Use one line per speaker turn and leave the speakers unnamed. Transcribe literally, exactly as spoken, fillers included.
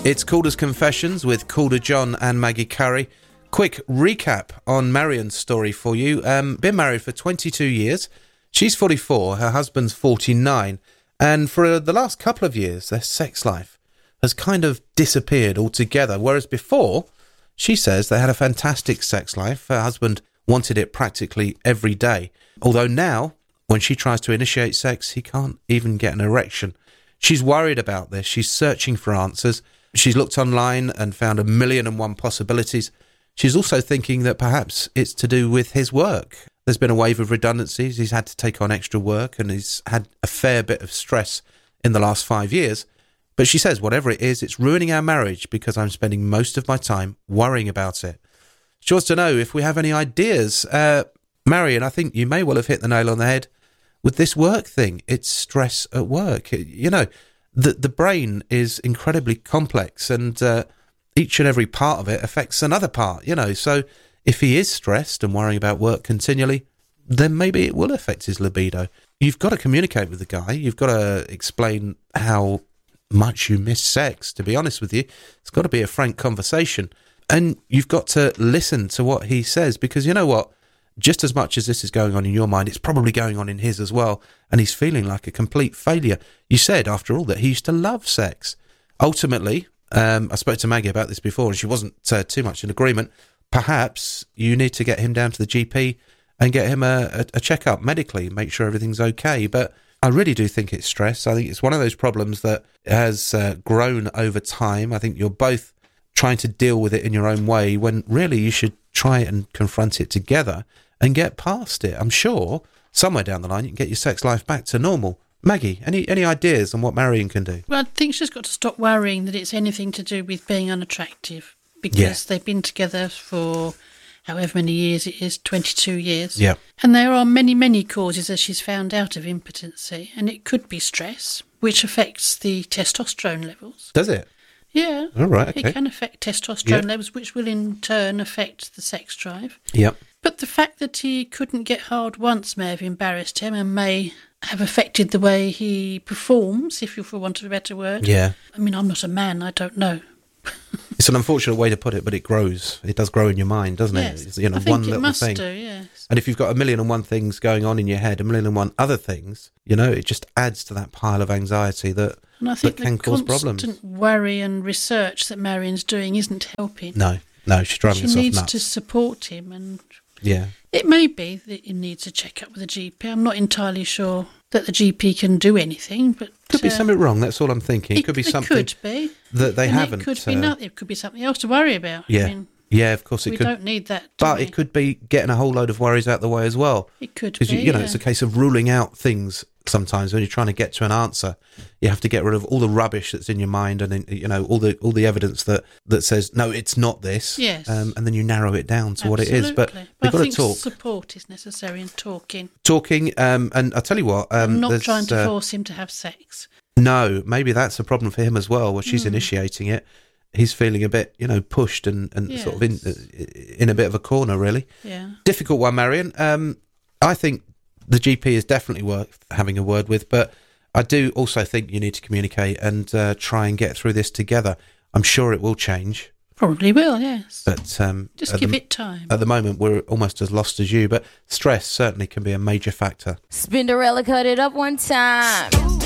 It's Calder's Confessions with Calder John and Maggie Curry. Quick recap on Marion's story for you. Um, been married for twenty-two years. She's forty-four, her husband's forty-nine. And for the last couple of years, their sex life has kind of disappeared altogether. Whereas before, she says they had a fantastic sex life. Her husband wanted it practically every day. Although now, when she tries to initiate sex, he can't even get an erection. She's worried about this. She's searching for answers. She's looked online and found a million and one possibilities. She's also thinking that perhaps it's to do with his work. There's been a wave of redundancies. He's had to take on extra work and he's had a fair bit of stress in the last five years. But she says, whatever it is, it's ruining our marriage because I'm spending most of my time worrying about it. She wants to know if we have any ideas. Uh, Marion, I think you may well have hit the nail on the head with this work thing. It's stress at work. You know, the the brain is incredibly complex and uh, each and every part of it affects another part, you know. So if he is stressed and worrying about work continually, then maybe it will affect his libido. You've got to communicate with the guy. You've got to explain how much you miss sex, to be honest with you. It's got to be a frank conversation. And you've got to listen to what he says because you know what? Just as much as this is going on in your mind, it's probably going on in his as well. And he's feeling like a complete failure. You said, after all, that he used to love sex. Ultimately, um, I spoke to Maggie about this before and she wasn't uh, too much in agreement. Perhaps you need to get him down to the G P and get him a, a, a checkup medically, make sure everything's okay. But I really do think it's stress. I think it's one of those problems that has uh, grown over time. I think you're both trying to deal with it in your own way when really you should try and confront it together and get past it. I'm sure somewhere down the line you can get your sex life back to normal. Maggie, any any ideas on what Marion can do?
Well, I think she's got to stop worrying that it's anything to do with being unattractive because
Yeah.
they've been together for however many years it is, twenty-two years.
Yeah.
And there are many, many causes, as she's found out, of impotency. And it could be stress, which affects the testosterone levels.
Does it?
Yeah.
All right, okay.
It can affect testosterone
Yeah.
levels, which will in turn affect the sex drive.
Yep.
But the fact that he couldn't get hard once may have embarrassed him and may have affected the way he performs, if you for want of a better word.
Yeah.
I mean, I'm not a man, I don't know.
It's an unfortunate way to put it, but it grows. It does grow in your mind, doesn't
Yes,
it? It's, you know,
I think
one
it
little
must
thing.
do, yes.
And if you've got a million and one things going on in your head, a million and one other things, you know, it just adds to that pile of anxiety that,
And I think
that can
the
cause
constant
problems.
worry and research that Marion's doing isn't helping.
No, no, she's driving
She
herself
needs
nuts.
to support him, and
Yeah.
it may be that he needs a check-up with a G P. I'm not entirely sure that the G P can do anything, but
Could be
uh,
something wrong, that's all I'm thinking. It,
It
could be
it
something
could be.
that they
And
haven't.
It could be
uh,
nothing. It could be something else to worry about.
Yeah.
I mean,
Yeah, of course it
we
could.
don't need that. do
But
we?
it could be getting a whole load of worries out the way as well.
It could
Because,
be.
you, you know,
yeah.
it's a case of ruling out things sometimes when you're trying to get to an answer. You have to get rid of all the rubbish that's in your mind and, then, you know, all the all the evidence that, that says, no, it's not this.
Yes.
Um, and then you narrow it down to what it is. But
Absolutely.
we've
I
got to
think
talk.
support is necessary in talking.
Talking, um, and I'll tell you what. Um,
I'm not
there's,
trying to
uh,
force him to have sex.
No, maybe that's a problem for him as well, where
Hmm.
she's initiating it. He's feeling a bit, you know, pushed and, and sort of in in a bit of a corner, really.
Yeah.
Difficult one, Marion. Um, I think the G P is definitely worth having a word with, but I do also think you need to communicate and uh, try and get through this together. I'm sure it will change,
Probably will, yes.
but um,
Just
at
give
the,
it time.
At the moment, we're almost as lost as you, but stress certainly can be a major factor.
Spinderella cut it up one time.